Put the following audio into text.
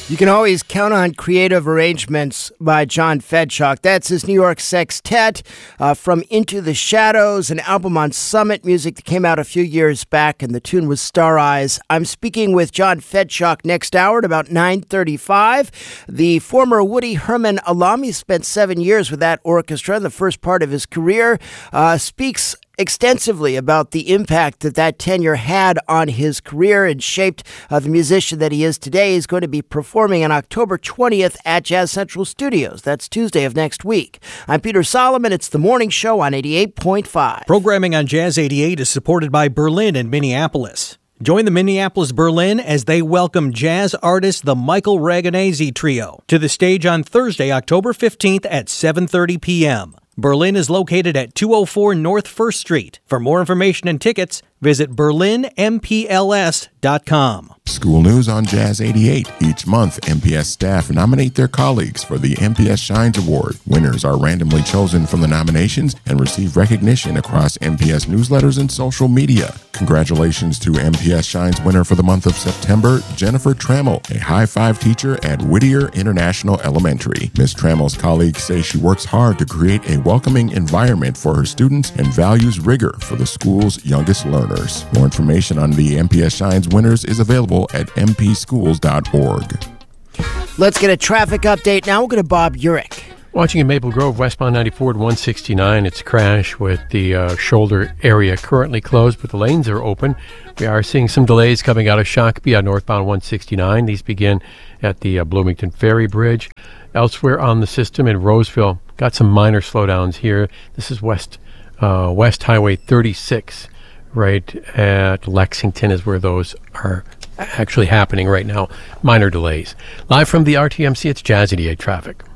You can always count on creative arrangements by John Fedchuk. That's his New York Sextet from Into the Shadows, an album on Summit Music that came out a few years back, and the tune was Star Eyes. I'm speaking with John Fedchuk next hour at about 9:35. The former Woody Herman alum, he spent 7 years with that orchestra in the first part of his career, speaks extensively about the impact that tenure had on his career and shaped the musician that he is today. He's going to be performing on October 20th at Jazz Central Studios. That's Tuesday of next week. I'm Peter Solomon. It's The Morning Show on 88.5. Programming on Jazz 88 is supported by Berlin and Minneapolis. Join the Minneapolis Berlin as they welcome jazz artist the Michael Raganese Trio to the stage on Thursday, October 15th at 7:30 p.m. Berlin is located at 204 North 1st Street. For more information and tickets, visit berlinmpls.com. School News on Jazz 88. Each month, MPS staff nominate their colleagues for the MPS Shines Award. Winners are randomly chosen from the nominations and receive recognition across MPS newsletters and social media. Congratulations to MPS Shines winner for the month of September, Jennifer Trammell, a high five teacher at Whittier International Elementary. Ms. Trammell's colleagues say she works hard to create a welcoming environment for her students and values rigor for the school's youngest learners. More information on the MPS Shines winners is available at mpschools.org. Let's get a traffic update now. We'll go to Bob Urich. Watching in Maple Grove, westbound 94 at 169, it's a crash with the shoulder area currently closed, but the lanes are open. We are seeing some delays coming out of Shakopee on northbound 169. These begin at the Bloomington Ferry Bridge. Elsewhere on the system in Roseville, got some minor slowdowns here. This is West Highway 36, right at Lexington is where those are actually happening right now. Minor delays. Live from the RTMC, it's Jazz 88 traffic.